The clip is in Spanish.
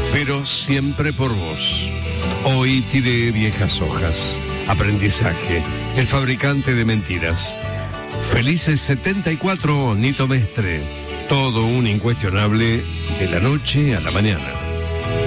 pero siempre por vos. Hoy tiré viejas hojas. Aprendizaje, el fabricante de mentiras. Felices 74, Nito Mestre. Todo un incuestionable de la noche a la mañana.